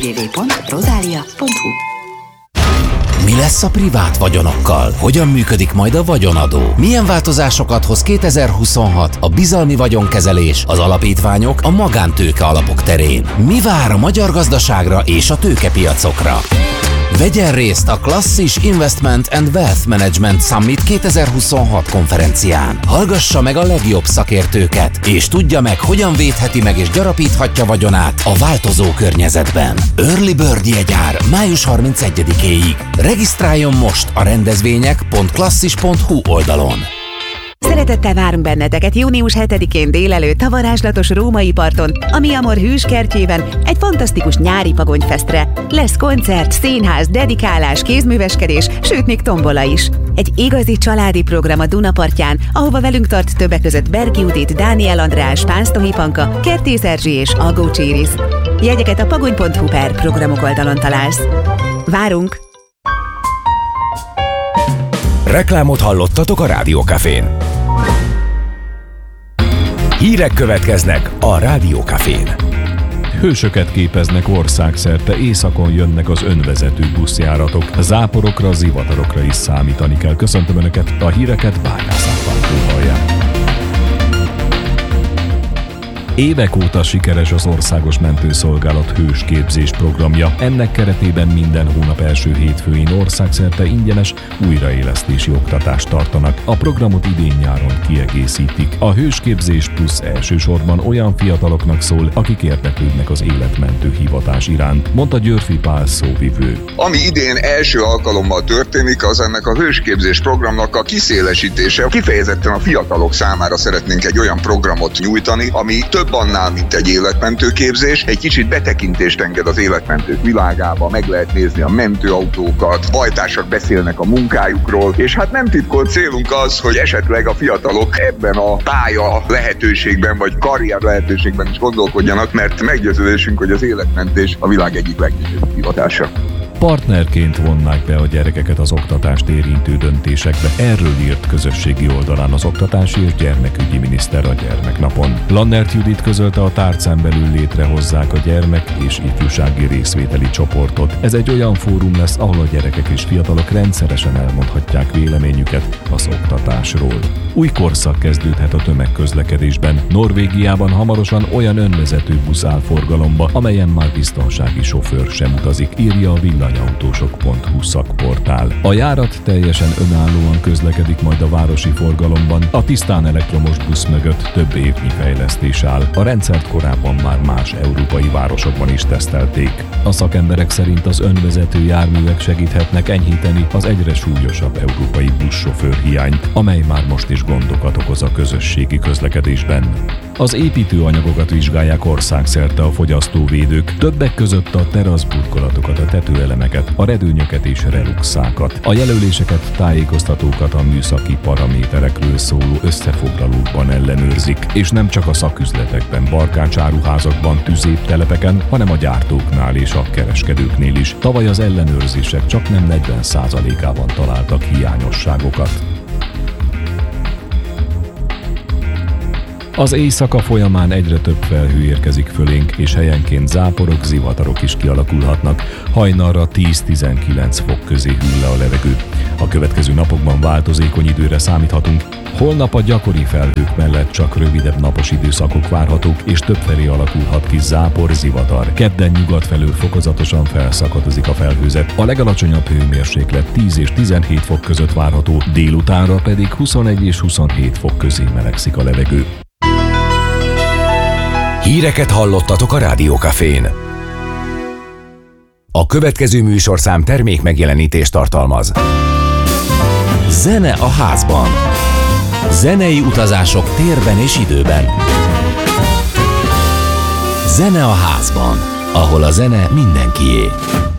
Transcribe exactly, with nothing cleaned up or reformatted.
double-u double-u double-u pont rosalia pont hu. Mi lesz a privát vagyonokkal? Hogyan működik majd a vagyonadó? Milyen változásokat hoz kétezer-huszonhat a bizalmi vagyonkezelés, az alapítványok, a magántőke alapok terén? Mi vár a magyar gazdaságra és a tőkepiacokra? Vegyen részt a Klasszis Investment and Wealth Management Summit kétezer-huszonhat konferencián. Hallgassa meg a legjobb szakértőket, és tudja meg, hogyan védheti meg és gyarapíthatja vagyonát a változó környezetben. Early Bird jegyár május harmincegyedikéig. Regisztráljon most a rendezvények pont klasszis pont hu oldalon. Szeretettel várunk benneteket június hetedikén délelőtt a varázslatos római parton, a Mi Amor hűskertjében egy fantasztikus nyári pagonyfesztre. Lesz koncert, színház, dedikálás, kézműveskedés, sőt még tombola is. Egy igazi családi program a Dunapartján, ahova velünk tart többek között Berki Judit, Dániel András, Pánsztohi Panka, Kertész Erzsi és Algó Cséris. Jegyeket a pagony pont hu per programok oldalon találsz. Várunk! Reklámot hallottatok a Rádiókafén. Hírek következnek a Rádiókafén. Hősöket képeznek országszerte, északon jönnek az önvezető buszjáratok. Záporokra, zivatarokra is számítani kell. Köszöntöm Önöket, a híreket Bányász Árpád hallják. Évek óta sikeres az Országos Mentőszolgálat hősképzés programja. Ennek keretében minden hónap első hétfőin országszerte ingyenes újraélesztési oktatást tartanak. A programot idén-nyáron kiegészítik. A hősképzés plusz elsősorban olyan fiataloknak szól, akik érdeklődnek az életmentő hivatás iránt, mondta Györfi Pál szóvivő. Ami idén első alkalommal történik, az ennek a hősképzés programnak a kiszélesítése. Kifejezetten a fiatalok számára szeretnénk egy olyan programot nyújtani, ami több annál, mint egy életmentő képzés. Egy kicsit betekintést enged az életmentők világába, meg lehet nézni a mentőautókat, hajtársak beszélnek a munkájukról, és hát nem titkolt célunk az, hogy esetleg a fiatalok ebben a pálya lehetőségben, vagy karrier lehetőségben is gondolkodjanak, mert meggyőződésünk, hogy az életmentés a világ egyik legnagyobb hivatása. Partnerként vonnák be a gyerekeket az oktatást érintő döntésekbe. Erről írt közösségi oldalán az oktatási és gyermekügyi miniszter a gyermeknapon. Lannert Judit közölte, a tárcán belül létrehozzák a gyermek és ifjúsági részvételi csoportot. Ez egy olyan fórum lesz, ahol a gyerekek és fiatalok rendszeresen elmondhatják véleményüket az oktatásról. Új korszak kezdődhet a tömegközlekedésben. Norvégiában hamarosan olyan önvezető busz áll forgalomba, amelyen már biztonsági sofőr sem utazik, írja a villanyautósok pont hu szakportál. A járat teljesen önállóan közlekedik majd a városi forgalomban. A tisztán elektromos busz mögött több évnyi fejlesztés áll. A rendszert korábban már más európai városokban is tesztelték. A szakemberek szerint az önvezető járművek segíthetnek enyhíteni az egyre súlyosabb európai buszsofőr hiányt, amely már most is gondokat okoz a közösségi közlekedésben. Az építőanyagokat vizsgálják országszerte a fogyasztóvédők, többek között a teraszburkolatokat, a tetőelemeket, a redőnyöket és reluxákat. A jelöléseket, tájékoztatókat a műszaki paraméterekről szóló összefoglalókban ellenőrzik, és nem csak a szaküzletekben, barkácsáruházakban, tüzértelepeken, hanem a gyártóknál és a kereskedőknél is. Tavaly az ellenőrzések csaknem negyven százalékában találtak hiányosságokat. Az éjszaka folyamán egyre több felhő érkezik fölénk, és helyenként záporok, zivatarok is kialakulhatnak. Hajnalra tíz-tizenkilenc fok közé hűl le a levegő. A következő napokban változékony időre számíthatunk. Holnap a gyakori felhők mellett csak rövidebb napos időszakok várhatók, és többfelé alakulhat ki zápor, zivatar. Kedden nyugat felől fokozatosan felszakadozik a felhőzet. A legalacsonyabb hőmérséklet tíz és tizenhét fok között várható, délutánra pedig huszonegy és huszonhét fok közé melegszik a levegő. Híreket hallottatok a Rádiókafén. A következő műsorszám termék megjelenítést tartalmaz. Zene a házban. Zenei utazások térben és időben. Zene a házban, ahol a zene mindenkié.